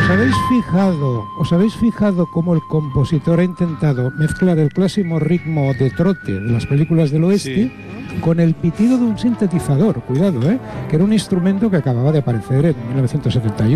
¿Os habéis fijado cómo el compositor ha intentado mezclar el clásico ritmo de trote de las películas del oeste con el pitido de un sintetizador? Cuidado, que era un instrumento que acababa de aparecer en 1971.